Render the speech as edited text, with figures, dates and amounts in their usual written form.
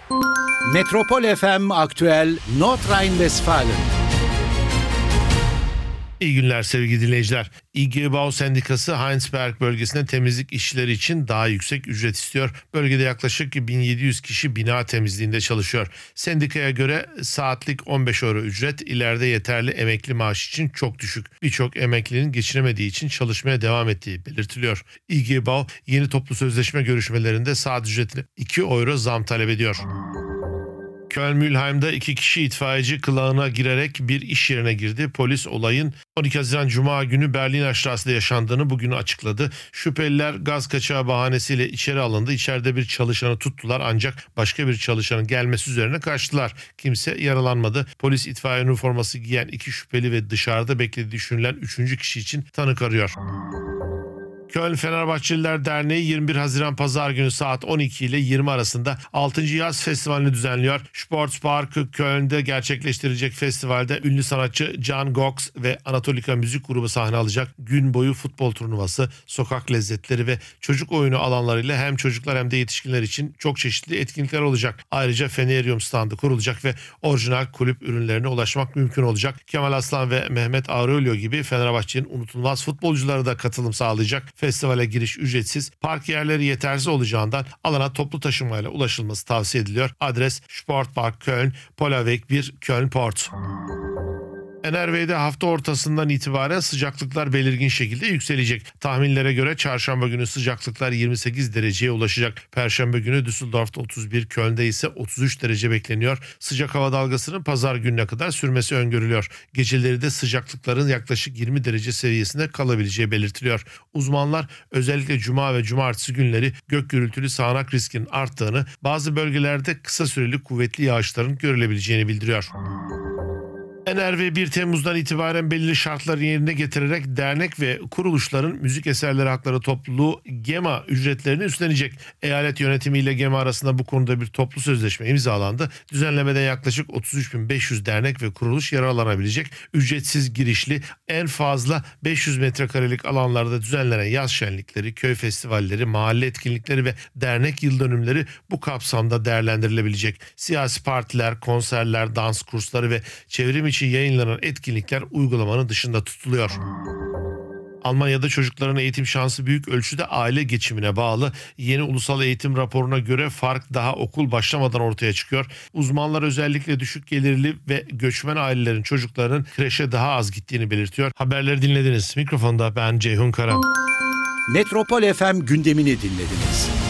Metropol FM Aktüel Nordrhein-Westfalen. İyi günler sevgili dinleyiciler. IG Bau Sendikası Heinsberg bölgesinde temizlik işçileri için daha yüksek ücret istiyor. Bölgede yaklaşık 1700 kişi bina temizliğinde çalışıyor. Sendikaya göre saatlik 15 euro ücret ileride yeterli emekli maaş için çok düşük. Birçok emeklinin geçinemediği için çalışmaya devam ettiği belirtiliyor. IG Bau yeni toplu sözleşme görüşmelerinde saat ücretine 2 euro zam talep ediyor. Köln-Mülheim'de 2 kişi itfaiyeci kılığına girerek bir iş yerine girdi. Polis olayın 12 Haziran Cuma günü Berliner Strasse'de yaşandığını bugün açıkladı. Şüpheliler gaz kaçağı bahanesiyle içeri alındı. İçeride bir çalışanı tuttular ancak başka bir çalışanın gelmesi üzerine kaçtılar. Kimse yaralanmadı. Polis itfaiye üniforması giyen 2 şüpheli ve dışarıda beklediği düşünülen 3. kişi için tanık arıyor. Köln Fenerbahçeliler Derneği 21 Haziran Pazar günü saat 12 ile 20 arasında 6. Yaz Festivali'ni düzenliyor. Sportspark Köln'de gerçekleştirilecek festivalde ünlü sanatçı Can Gox ve Anatolika Müzik Grubu sahne alacak. Gün boyu futbol turnuvası, sokak lezzetleri ve çocuk oyunu alanlarıyla hem çocuklar hem de yetişkinler için çok çeşitli etkinlikler olacak. Ayrıca Feneryum standı kurulacak ve orijinal kulüp ürünlerine ulaşmak mümkün olacak. Kemal Aslan ve Mehmet Aurelio gibi Fenerbahçe'nin unutulmaz futbolcuları da katılım sağlayacak. Festivale giriş ücretsiz, park yerleri yetersiz olacağından alana toplu taşımayla ulaşılması tavsiye ediliyor. Adres Sportpark Köln, Polavek 1, Köln Port. NRW'de hafta ortasından itibaren sıcaklıklar belirgin şekilde yükselecek. Tahminlere göre çarşamba günü sıcaklıklar 28 dereceye ulaşacak. Perşembe günü Düsseldorf'ta 31, Köln'de ise 33 derece bekleniyor. Sıcak hava dalgasının pazar gününe kadar sürmesi öngörülüyor. Geceleri de sıcaklıkların yaklaşık 20 derece seviyesinde kalabileceği belirtiliyor. Uzmanlar özellikle cuma ve cumartesi günleri gök gürültülü sağanak riskinin arttığını, bazı bölgelerde kısa süreli kuvvetli yağışların görülebileceğini bildiriyor. NRW 1 Temmuz'dan itibaren belirli şartları yerine getirerek dernek ve kuruluşların müzik eserleri hakları topluluğu GEMA ücretlerini üstlenecek. Eyalet yönetimiyle GEMA arasında bu konuda bir toplu sözleşme imzalandı. Düzenlemede yaklaşık 33.500 dernek ve kuruluş yararlanabilecek. Ücretsiz girişli en fazla 500 metrekarelik alanlarda düzenlenen yaz şenlikleri, köy festivalleri, mahalle etkinlikleri ve dernek yıldönümleri bu kapsamda değerlendirilebilecek. Siyasi partiler, konserler, dans kursları ve çevrim içi yayınlanan etkinlikler uygulamanın dışında tutuluyor. Almanya'da çocukların eğitim şansı büyük ölçüde aile geçimine bağlı. Yeni ulusal eğitim raporuna göre fark daha okul başlamadan ortaya çıkıyor. Uzmanlar özellikle düşük gelirli ve göçmen ailelerin çocuklarının kreşe daha az gittiğini belirtiyor. Haberleri dinlediniz. Mikrofonda ben Ceyhun Kara. Metropol FM gündemini dinlediniz.